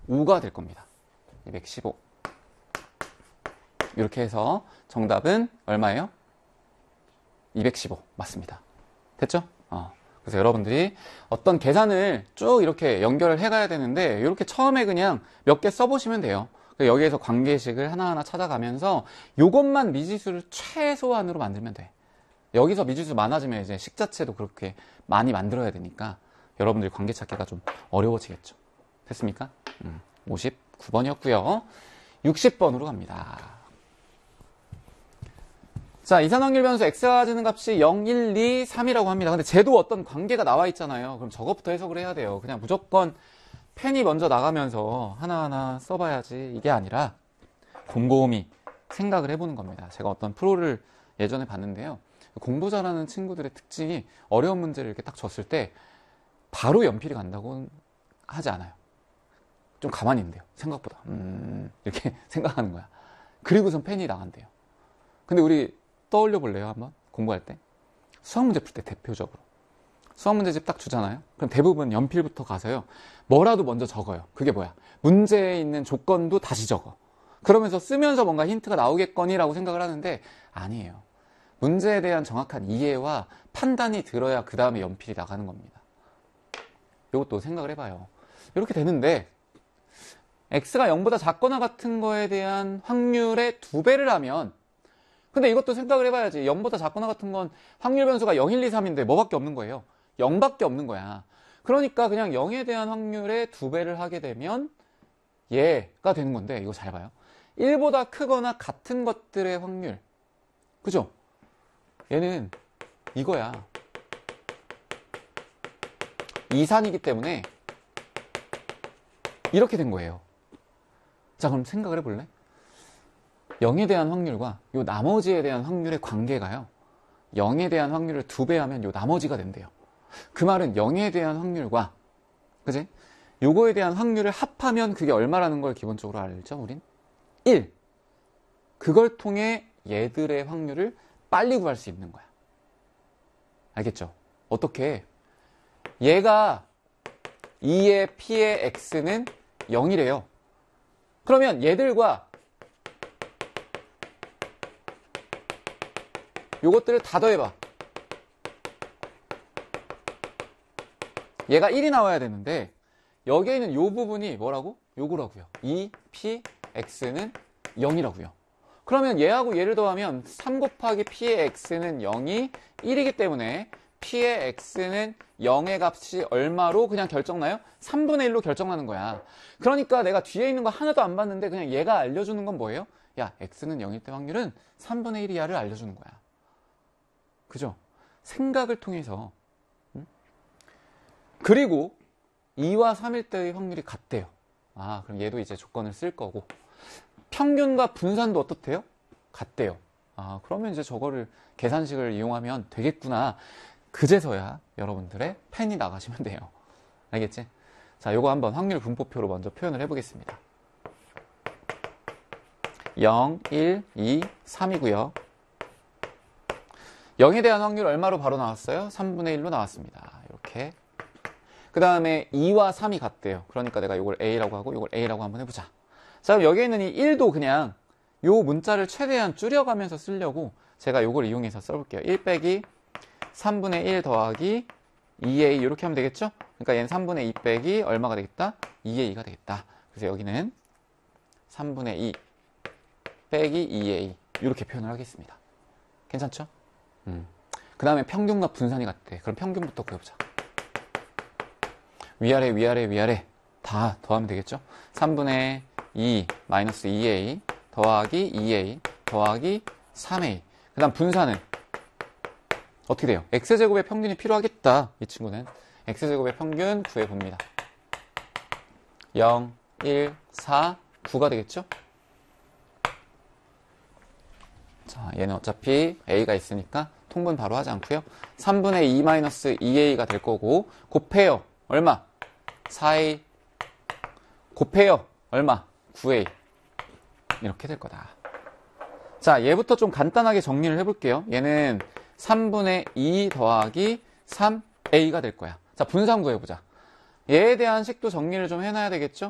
215가 될 겁니다. 215. 이렇게 해서 정답은 얼마예요? 215 맞습니다. 됐죠? 그래서 여러분들이 어떤 계산을 쭉 이렇게 연결을 해가야 되는데 이렇게 처음에 그냥 몇 개 써보시면 돼요. 여기에서 관계식을 하나하나 찾아가면서 이것만 미지수를 최소한으로 만들면 돼. 여기서 미지수 많아지면 이제 식 자체도 그렇게 많이 만들어야 되니까 여러분들이 관계 찾기가 좀 어려워지겠죠. 됐습니까? 59번이었고요. 60번으로 갑니다. 자, 이산확률 변수 x가 가지는 값이 0, 1, 2, 3이라고 합니다. 근데 쟤도 어떤 관계가 나와 있잖아요. 그럼 저것부터 해석을 해야 돼요. 그냥 무조건 펜이 먼저 나가면서 하나하나 써봐야지 이게 아니라 곰곰이 생각을 해보는 겁니다. 제가 어떤 프로를 예전에 봤는데요. 공부 잘하는 친구들의 특징이 어려운 문제를 이렇게 딱 줬을 때 바로 연필이 간다고 하지 않아요. 좀 가만히 있는데요. 생각보다. 이렇게 생각하는 거야. 그리고선 펜이 나간대요. 근데 우리 떠올려 볼래요? 한번 공부할 때. 수학 문제 풀 때 대표적으로. 수학 문제집 딱 주잖아요. 그럼 대부분 연필부터 가서요. 뭐라도 먼저 적어요. 그게 뭐야? 문제에 있는 조건도 다시 적어. 그러면서 쓰면서 뭔가 힌트가 나오겠거니라고 생각을 하는데 아니에요. 문제에 대한 정확한 이해와 판단이 들어야 그 다음에 연필이 나가는 겁니다. 이것도 생각을 해봐요. 이렇게 되는데 x가 0보다 작거나 같은 거에 대한 확률의 2배를 하면 근데 이것도 생각을 해봐야지. 0보다 작거나 같은 건 확률 변수가 0, 1, 2, 3인데 뭐밖에 없는 거예요? 0밖에 없는 거야. 그러니까 그냥 0에 대한 확률의 2배를 하게 되면 얘가 되는 건데 이거 잘 봐요. 1보다 크거나 같은 것들의 확률. 그죠? 얘는 이거야. 이산이기 때문에 이렇게 된 거예요. 자, 그럼 생각을 해볼래? 0에 대한 확률과 요 나머지에 대한 확률의 관계가요. 0에 대한 확률을 2배 하면 요 나머지가 된대요. 그 말은 0에 대한 확률과 그지? 요거에 대한 확률을 합하면 그게 얼마라는 걸 기본적으로 알죠, 우린? 1. 그걸 통해 얘들의 확률을 빨리 구할 수 있는 거야. 알겠죠? 어떻게? 얘가 2의 p의 x는 0이래요. 그러면 얘들과 요것들을 다 더해봐. 얘가 1이 나와야 되는데 여기에 있는 요 부분이 뭐라고? 요거라고요. 2px는 0이라고요. 그러면 얘하고 얘를 더하면 3 곱하기 p의 x는 0이 1이기 때문에 p의 x는 0의 값이 얼마로 그냥 결정나요? 3분의 1로 결정나는 거야. 그러니까 내가 뒤에 있는 거 하나도 안 봤는데 그냥 얘가 알려주는 건 뭐예요? 야, x는 0일 때 확률은 3분의 1이야를 알려주는 거야. 그죠? 생각을 통해서. 그리고 2와 3일 때의 확률이 같대요. 아, 그럼 얘도 이제 조건을 쓸 거고. 평균과 분산도 어떻대요? 같대요. 아, 그러면 이제 저거를 계산식을 이용하면 되겠구나. 그제서야 여러분들의 펜이 나가시면 돼요. 알겠지? 자, 요거 한번 확률 분포표로 먼저 표현을 해보겠습니다. 0, 1, 2, 3이고요. 0에 대한 확률 얼마로 바로 나왔어요? 3분의 1로 나왔습니다. 이렇게. 그 다음에 2와 3이 같대요. 그러니까 내가 이걸 A라고 하고 이걸 A라고 한번 해보자. 자, 그럼 여기에 있는 이 1도 그냥 요 문자를 최대한 줄여가면서 쓰려고 제가 요걸 이용해서 써볼게요. 1 빼기 3분의 1 더하기 2A 이렇게 하면 되겠죠? 그러니까 얘는 3분의 2 빼기 얼마가 되겠다? 2A가 되겠다. 그래서 여기는 3분의 2 빼기 2A 이렇게 표현을 하겠습니다. 괜찮죠? 그 다음에 평균과 분산이 같대. 그럼 평균부터 구해보자. 위아래 위아래 위아래 다 더하면 되겠죠? 3분의 2 마이너스 2A 더하기 2A 더하기 3A. 그 다음 분산은 어떻게 돼요? x제곱의 평균이 필요하겠다. 이 친구는 x제곱의 평균 구해봅니다. 0, 1, 4, 9가 되겠죠? 자, 얘는 어차피 a가 있으니까 통분 바로 하지 않고요. 3분의 2 마이너스 2a가 될 거고 곱해요. 얼마? 4a 곱해요. 얼마? 9a 이렇게 될 거다. 자, 얘부터 좀 간단하게 정리를 해볼게요. 얘는 3분의 2 더하기 3a가 될 거야. 자, 분산 구해보자. 얘에 대한 식도 정리를 좀 해놔야 되겠죠?